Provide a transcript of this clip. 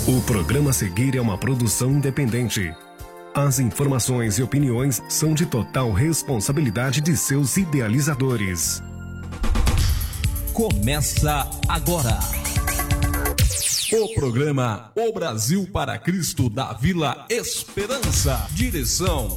O programa a seguir é uma produção independente. As informações e opiniões são de total responsabilidade de seus idealizadores. Começa agora o programa O Brasil para Cristo da Vila Esperança. Direção